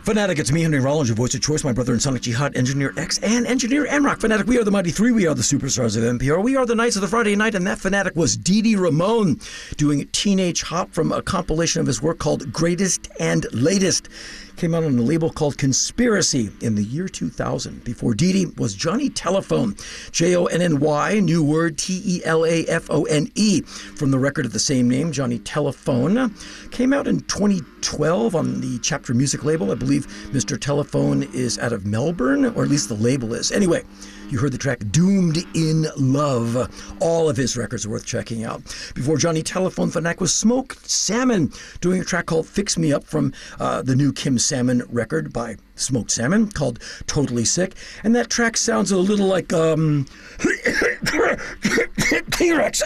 Fanatic, it's me, Henry Rollins, your voice of choice, my brother and Sonic Jihad, Engineer X, and Engineer Amrock. Fanatic, we are the Mighty Three, we are the superstars of NPR, we are the Knights of the Friday Night, and that Fanatic was Dee Dee Ramone doing Teenage Hop from a compilation of his work called Greatest and Latest. Came out on a label called Conspiracy in the year 2000. Before Dee Dee was Johnny Telephone, Jonny, new word, Telafone, from the record of the same name, Johnny Telephone. Came out in 2012 on the Chapter Music label. I believe Mr. Telephone is out of Melbourne, or at least the label is. Anyway, you heard the track Doomed in Love. All of his records are worth checking out. Before Johnny Telephone, Fanatic was Smoked Salmon, doing a track called Fix Me Up from the new Kim Salmon record by Smoked Salmon called Totally Sick. And that track sounds a little like T-Rex.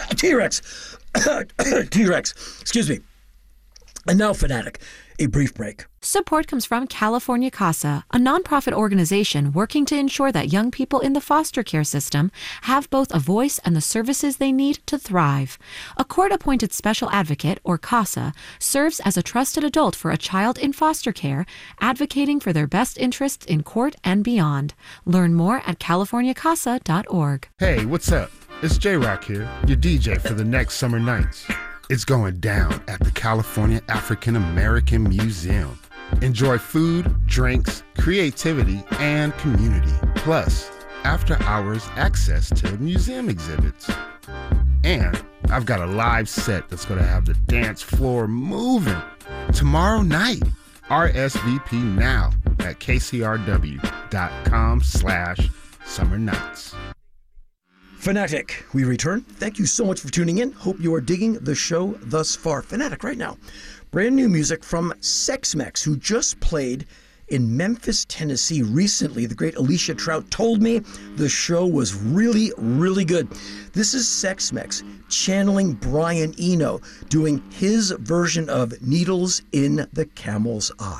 Excuse me. And now, Fanatic, a brief break. Support comes from California CASA, a nonprofit organization working to ensure that young people in the foster care system have both a voice and the services they need to thrive. A court-appointed special advocate, or CASA, serves as a trusted adult for a child in foster care, advocating for their best interests in court and beyond. Learn more at californiacasa.org. Hey, what's up? It's J-Rock here, your DJ for the next Summer Nights. It's going down at the California African American Museum. Enjoy food, drinks, creativity, and community. Plus, after-hours access to museum exhibits. And I've got a live set that's going to have the dance floor moving. Tomorrow night, RSVP now at kcrw.com/Summer Nights. Fanatic, we return. Thank you so much for tuning in. Hope you are digging the show thus far. Fanatic right now. Brand new music from Sex Mex, who just played in Memphis, Tennessee recently. The great Alicia Trout told me the show was really, really good. This is Sex Mex channeling Brian Eno, doing his version of Needles in the Camel's Eye.